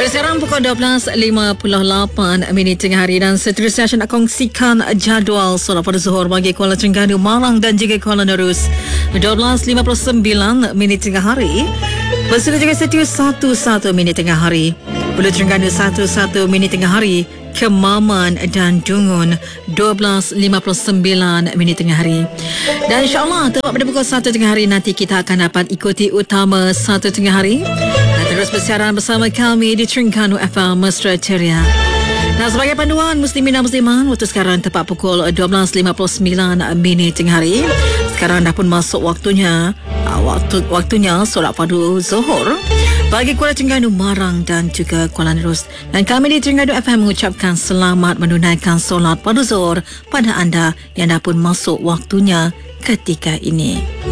Sekarang pukul 12.58 minit tengah hari dan seterusnya saya nak kongsikan jadual solat pada zuhur bagi Kuala Terengganu, Malang dan juga Kuala Nerus. 12.59 minit tengah hari. Bersama juga setiu 11 minit tengah hari. Pulau Terengganu 11 minit tengah hari. Kemaman dan Dungun 12.59 minit tengah hari. Dan insyaAllah tepat pada pukul 1 tengah hari nanti kita akan dapat ikuti utama 1 tengah hari dan terus bersiaran bersama kami di Terengganu FM Mesra Ceria. Nah, sebagai panduan muslimin dan musliman, waktu sekarang tepat pukul 12.59 minit tengah hari. Sekarang dah pun masuk waktunya solat fardu zuhur bagi Kuala Terengganu, Marang dan juga Kuala Nerus. Dan kami di Terengganu FM mengucapkan selamat menunaikan solat fardu zuhur pada anda yang dah pun masuk waktunya ketika ini.